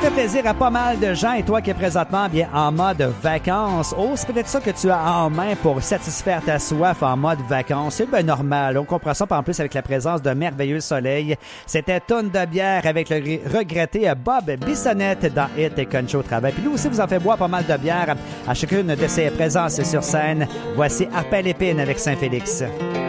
fait plaisir à pas mal de gens et toi qui es présentement bien en mode vacances. Oh, c'est peut-être ça que tu as en main pour satisfaire ta soif en mode vacances. C'est bien normal. On comprend ça en plus avec la présence de merveilleux soleil. C'était Tonne de bière avec le regretté Bob Bissonnette dans Hit et Concho au travail. Puis lui aussi vous en fait boire pas mal de bière à chacune de ses présences sur scène. Voici Appel Épine avec Saint-Félix.